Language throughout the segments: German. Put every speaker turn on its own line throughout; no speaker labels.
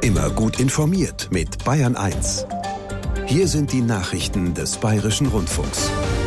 Immer gut informiert mit Bayern 1. Hier sind die Nachrichten des Bayerischen Rundfunks.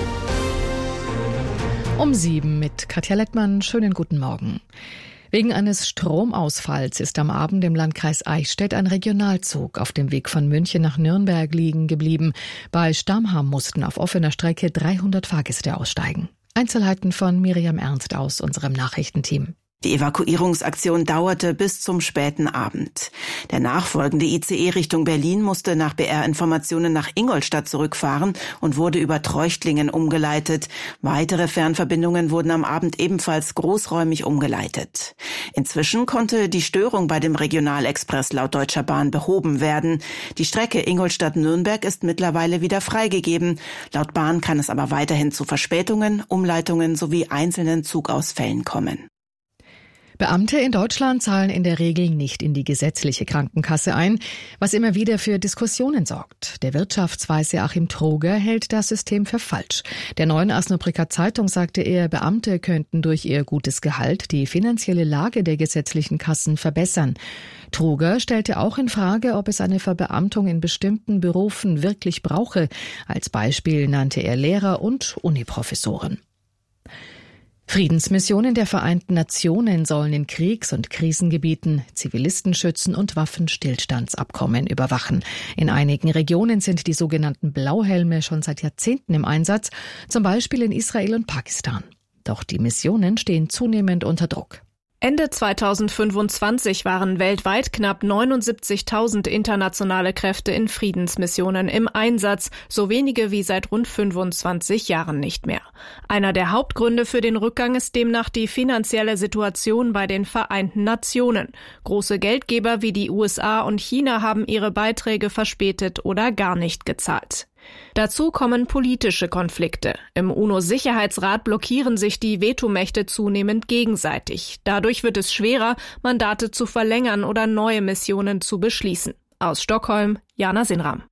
Um 7 mit Katja Lettmann. Schönen guten Morgen. Wegen eines Stromausfalls ist am Abend im Landkreis Eichstätt ein Regionalzug auf dem Weg von München nach Nürnberg liegen geblieben. Bei Stamham mussten auf offener Strecke 300 Fahrgäste aussteigen. Einzelheiten von Miriam Ernst aus unserem Nachrichtenteam.
Die Evakuierungsaktion dauerte bis zum späten Abend. Der nachfolgende ICE Richtung Berlin musste nach BR-Informationen nach Ingolstadt zurückfahren und wurde über Treuchtlingen umgeleitet. Weitere Fernverbindungen wurden am Abend ebenfalls großräumig umgeleitet. Inzwischen konnte die Störung bei dem Regionalexpress laut Deutscher Bahn behoben werden. Die Strecke Ingolstadt-Nürnberg ist mittlerweile wieder freigegeben. Laut Bahn kann es aber weiterhin zu Verspätungen, Umleitungen sowie einzelnen Zugausfällen kommen.
Beamte in Deutschland zahlen in der Regel nicht in die gesetzliche Krankenkasse ein, was immer wieder für Diskussionen sorgt. Der Wirtschaftsweise Achim Troger hält das System für falsch. Der Neuen Osnabrücker Zeitung sagte er, Beamte könnten durch ihr gutes Gehalt die finanzielle Lage der gesetzlichen Kassen verbessern. Troger stellte auch in Frage, ob es eine Verbeamtung in bestimmten Berufen wirklich brauche. Als Beispiel nannte er Lehrer und Uniprofessoren. Friedensmissionen der Vereinten Nationen sollen in Kriegs- und Krisengebieten Zivilisten schützen und Waffenstillstandsabkommen überwachen. In einigen Regionen sind die sogenannten Blauhelme schon seit Jahrzehnten im Einsatz, zum Beispiel in Israel und Pakistan. Doch die Missionen stehen zunehmend unter Druck.
Ende 2025 waren weltweit knapp 79.000 internationale Kräfte in Friedensmissionen im Einsatz, so wenige wie seit rund 25 Jahren nicht mehr. Einer der Hauptgründe für den Rückgang ist demnach die finanzielle Situation bei den Vereinten Nationen. Große Geldgeber wie die USA und China haben ihre Beiträge verspätet oder gar nicht gezahlt. Dazu kommen politische Konflikte. Im UNO-Sicherheitsrat blockieren sich die Vetomächte zunehmend gegenseitig. Dadurch wird es schwerer, Mandate zu verlängern oder neue Missionen zu beschließen. Aus Stockholm, Jana Sinram.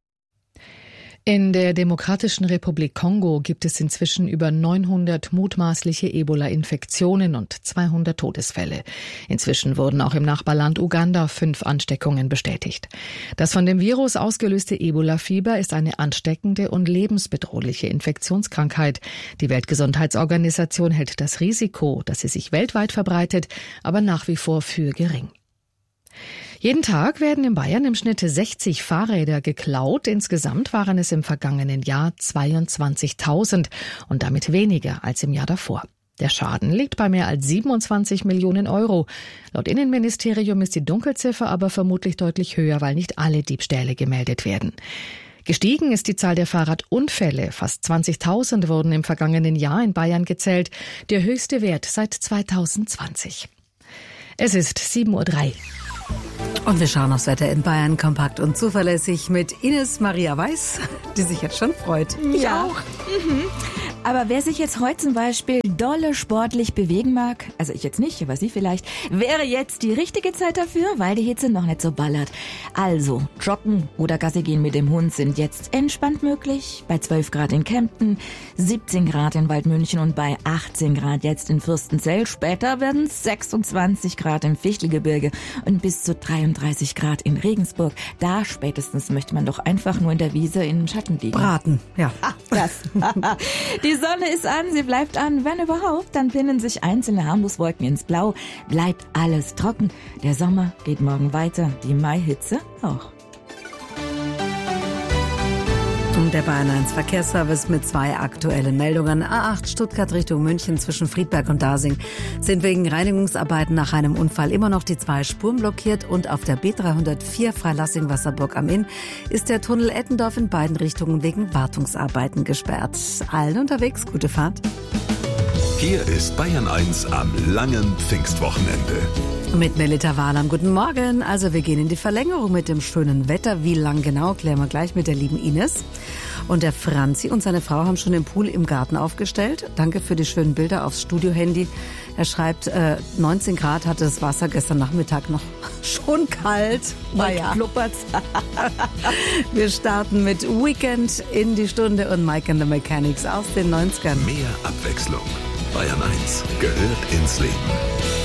In der Demokratischen Republik Kongo gibt es inzwischen über 900 mutmaßliche Ebola-Infektionen und 200 Todesfälle. Inzwischen wurden auch im Nachbarland Uganda 5 Ansteckungen bestätigt. Das von dem Virus ausgelöste Ebola-Fieber ist eine ansteckende und lebensbedrohliche Infektionskrankheit. Die Weltgesundheitsorganisation hält das Risiko, dass sie sich weltweit verbreitet, aber nach wie vor für gering. Jeden Tag werden in Bayern im Schnitt 60 Fahrräder geklaut. Insgesamt waren es im vergangenen Jahr 22.000 und damit weniger als im Jahr davor. Der Schaden liegt bei mehr als 27 Millionen Euro. Laut Innenministerium ist die Dunkelziffer aber vermutlich deutlich höher, weil nicht alle Diebstähle gemeldet werden. Gestiegen ist die Zahl der Fahrradunfälle. Fast 20.000 wurden im vergangenen Jahr in Bayern gezählt, der höchste Wert seit 2020. Es ist 7:03 Uhr.
Und wir schauen aufs Wetter in Bayern kompakt und zuverlässig mit Ines Maria Weiß, die sich jetzt schon freut.
Ich auch. Aber wer sich jetzt heute zum Beispiel dolle sportlich bewegen mag, also ich jetzt nicht, aber Sie vielleicht, wäre jetzt die richtige Zeit dafür, weil die Hitze noch nicht so ballert. Also, joggen oder Gassi gehen mit dem Hund sind jetzt entspannt möglich. Bei 12 Grad in Kempten, 17 Grad in Waldmünchen und bei 18 Grad jetzt in Fürstenzell. Später werden es 26 Grad im Fichtelgebirge und bis zu 33 Grad in Regensburg. Da spätestens möchte man doch einfach nur in der Wiese im Schatten liegen.
Braten, ja.
Das. Die Sonne ist an, sie bleibt an. Wenn überhaupt, dann pinnen sich einzelne Harmloswolken ins Blau. Bleibt alles trocken. Der Sommer geht morgen weiter. Die Maihitze auch.
Und der Bayern 1 Verkehrsservice mit 2 aktuellen Meldungen. A8 Stuttgart Richtung München zwischen Friedberg und Dasing sind wegen Reinigungsarbeiten nach einem Unfall immer noch die 2 Spuren blockiert und auf der B304 Freilassing-Wasserburg am Inn ist der Tunnel Eppendorf in beiden Richtungen wegen Wartungsarbeiten gesperrt. Allen unterwegs, gute Fahrt.
Hier ist Bayern 1 am langen Pfingstwochenende.
Mit Melita Wahlam. Guten Morgen. Also wir gehen in die Verlängerung mit dem schönen Wetter. Wie lang genau, klären wir gleich mit der lieben Ines. Und der Franzi und seine Frau haben schon den Pool im Garten aufgestellt. Danke für die schönen Bilder aufs Studio-Handy. Er schreibt, 19 Grad hatte das Wasser gestern Nachmittag noch. Schon kalt.
Naja. Kluppert's.
Wir starten mit Weekend in die Stunde und Mike and the Mechanics aus den 90ern.
Mehr Abwechslung. Bayern 1 gehört ins Leben.